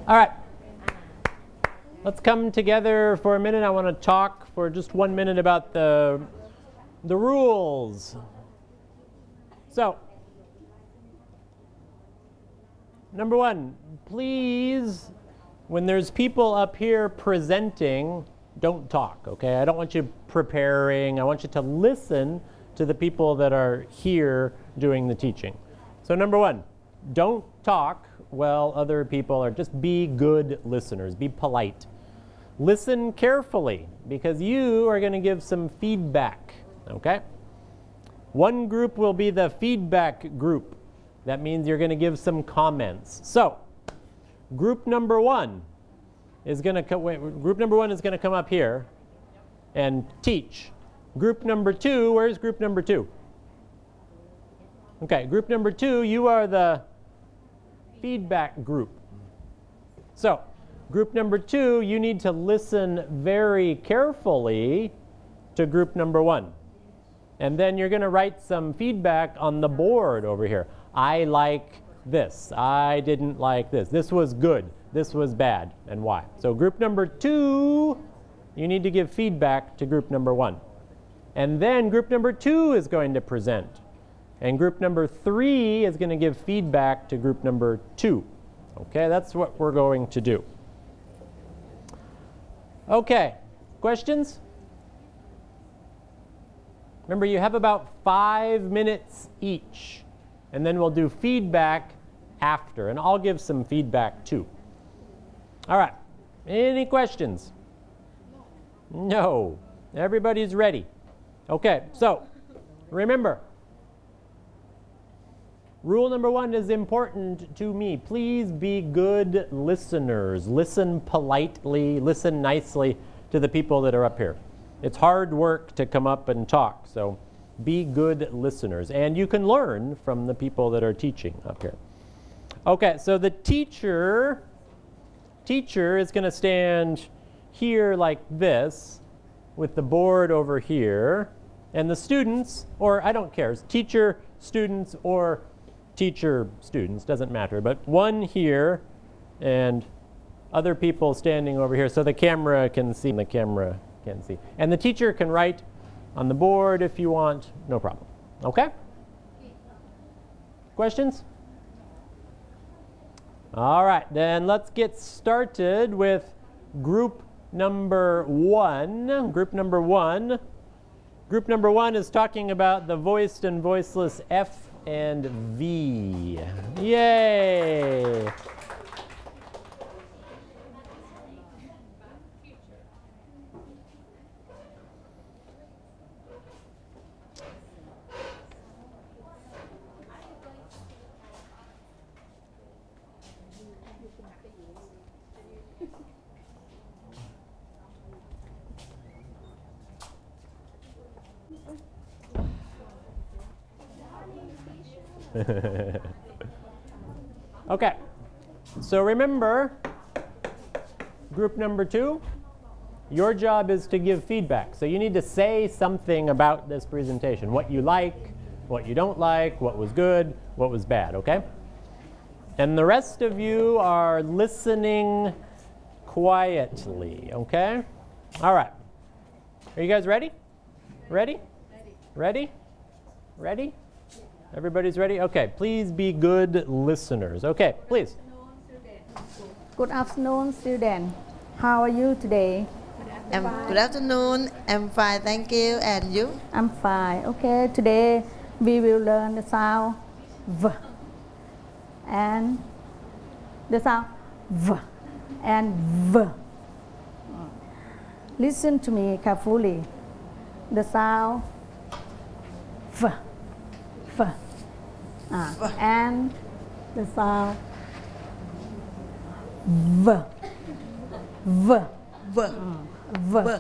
All right. Let's come together for a minute. I want to talk for just 1 minute about the rules. So, number one, please, when there's people up here presenting, don't talk, okay? I don't want you preparing. I want you to listen to the people that are here doing the teaching. So number one, don't talk while other people are, just be good listeners, be polite. Listen carefully, because you are going to give some feedback, okay? One group will be the feedback group. That means you're going to give some comments. So, group number one is going to come up here and teach. Group number two, where's group number two? Okay, group number two, you are the feedback group. So, group number two, you need to listen very carefully to group number one. And then you're going to write some feedback on the board over here. I like this. I didn't like this. This was good. This was bad. And why? So group number two, you need to give feedback to group number one. And then group number two is going to present. And group number three is going to give feedback to group number two. Okay, that's what we're going to do. Okay, questions? Remember, you have about 5 minutes each. And then we'll do feedback after. And I'll give some feedback too. All right, any questions? No. Everybody's ready. Okay, so remember, rule number one is important to me. Please be good listeners. Listen politely, listen nicely to the people that are up here. It's hard work to come up and talk, so be good listeners. And you can learn from the people that are teaching up here. Okay, so the teacher is going to stand here like this with the board over here. And the students, or I don't care, teacher, students, or teacher, students, doesn't matter. But one here and other people standing over here so the camera can see and the camera can see. And the teacher can write on the board if you want, no problem. Okay? Questions? All right, then let's get started with group number one. Group number one. Group number one is talking about the voiced and voiceless F and V. Yay! Okay, so remember, group number two, your job is to give feedback. So you need to say something about this presentation, what you like, what you don't like, what was good, what was bad, okay? And the rest of you are listening quietly, okay? All right, are you guys ready? Ready? Ready? Ready? Everybody's ready? Okay, please be good listeners. Okay, please. Good afternoon, student. How are you today? Good afternoon. I'm fine, thank you. And you? I'm fine. Okay, today we will learn the sound V and the sound V and V. Listen to me carefully. The sound V. V. And the sound V. V. V. V. V.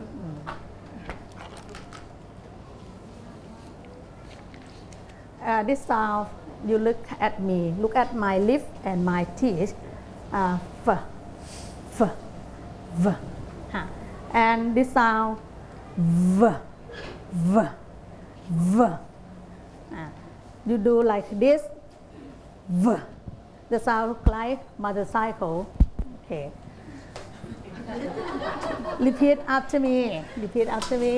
This sound, you look at me, look at my lip and my teeth. V. V. V. And this sound V. V. V. You do like this, V. The sound look like motorcycle. Okay. Repeat after me. Repeat after me.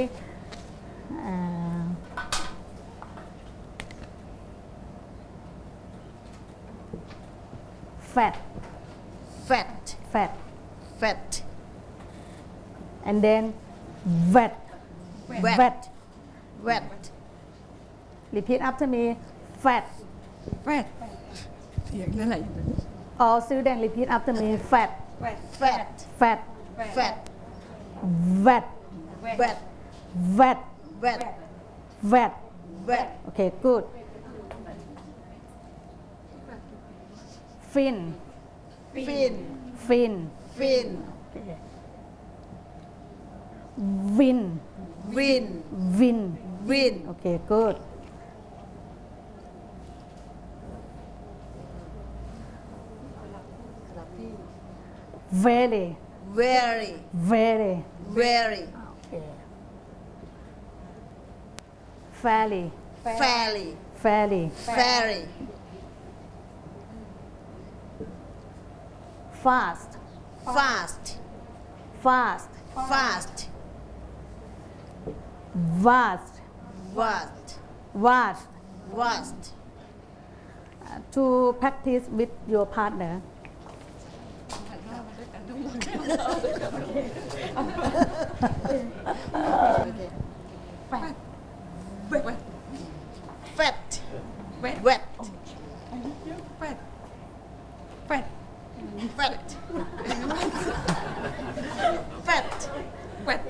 Fat. Fat. Fat. Fat. And then wet. Wet. Wet. Wet. Repeat after me. Fat. แฟดเสียงนั่นแหละ All students repeat after me. Fat. Fat. Fat. Fat. Wet. Wet. Wet. Wet. Wet. Wet. Okay, good. Fin. Fin. Fin. Fin. Win. Win. Win. Win. Okay, good. Very. Very. Very. Very. Okay. Fairly. Fairly. Fairly. Fairly. Fast. Fast. Fast. Fast. Vast. Vast. Vast. Vast. To practice with your partner. Fat. Wet. Wet. แฟดแฟด Fat. Fat. แฟด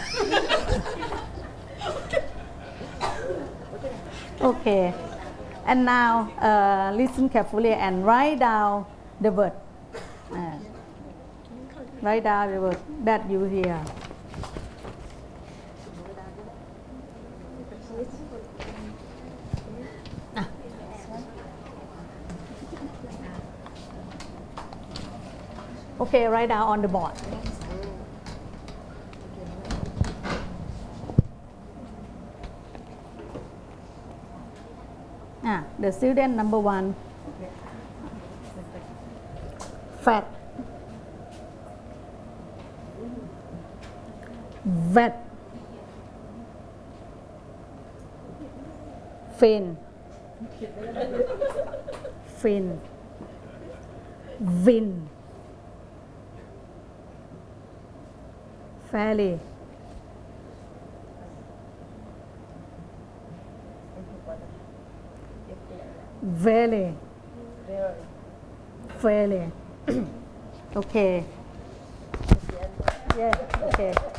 Okay. And now listen carefully and write down the word. Write down the word that you hear. Okay, write down on the board. The student number 1. Fat. Wet. Fin. Fin. Win. Fairly. Very. Fairly. Okay. Yeah, okay.